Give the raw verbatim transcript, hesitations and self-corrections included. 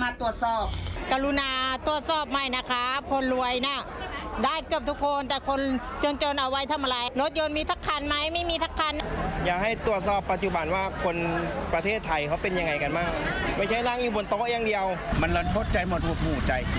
มาตรวจสอบกรุณาตรวจสอบใหม่นะคะคนรวยนะได้เกือบทุกคนแต่คนจนๆเอาไว้ทำอะไรรถยนต์มีสักคันไหมไม่มีสักคันอยากให้ตรวจสอบปัจจุบันว่าคนประเทศไทยเขาเป็นยังไงกันบ้างไม่ใช่นั่งอยู่บนโต๊ะอย่างเดียวมันรันทดใจหมดหัวหมู่ใจ